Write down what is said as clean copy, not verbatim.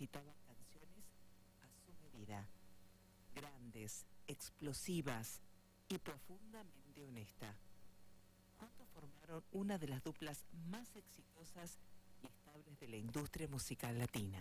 recitaba canciones a su medida, grandes, explosivas y profundamente honesta. Juntos formaron una de las duplas más exitosas y estables de la industria musical latina.